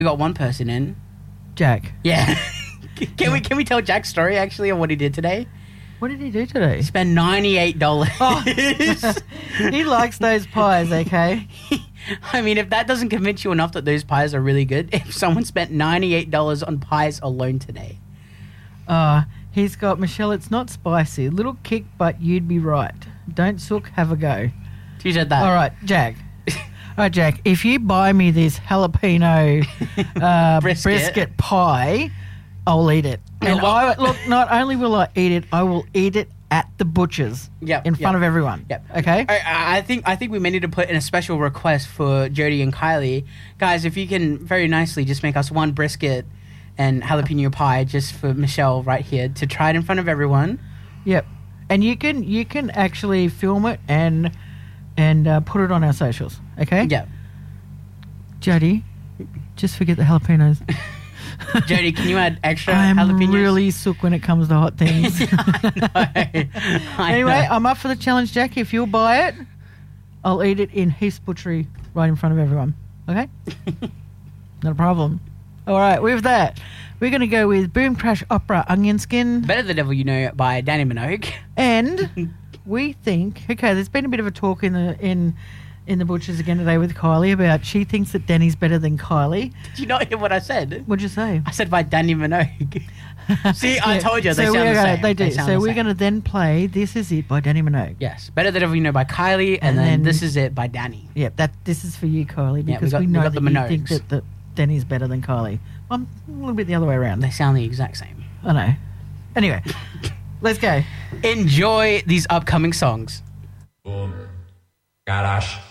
We got one person in. Jack. Yeah. Can we tell Jack's story actually of what he did today? What did he do today? Spend $98. Oh. He likes those pies, okay? I mean, if that doesn't convince you enough that those pies are really good, if someone spent $98 on pies alone today. He's got, Michelle, it's not spicy. Little kick, but you'd be right. Don't sook, have a go. You said that. All right, Jack. If you buy me this jalapeno brisket pie, I'll eat it. And not only will I eat it, I will eat it at the butcher's in front of everyone. Yep. Okay? I think we may need to put in a special request for Jody and Kylie. Guys, if you can very nicely just make us one brisket and jalapeno pie just for Michelle right here to try it in front of everyone. Yep. And you can actually film it and put it on our socials. Okay? Yeah. Jody, just forget the jalapenos. Jody, can you add extra I'm jalapenos? I'm really sook when it comes to hot things. I know. I'm up for the challenge, Jack. If you'll buy it, I'll eat it in Heath's Butchery right in front of everyone. Okay? Not a problem. All right, with that, we're going to go with Boom Crash Opera Onion Skin. Better the Devil You Know by Danny Minogue. And we think, okay, there's been a bit of a talk in the Butchers again today with Kylie about she thinks that Danny's better than Kylie. Did you not hear what I said? What'd you say? I said by Danny Minogue. See, I told you, they sound the same. They do. So we're going to then play This Is It by Danny Minogue. Yes, Better the Devil You Know by Kylie, and then This Is It by Danny. Yep, this is for you, Kylie, because we know that you think that Danny's better than Kylie. I'm a little bit the other way around. They sound the exact same. I know. Anyway, let's go. Enjoy these upcoming songs. Boom. Garage.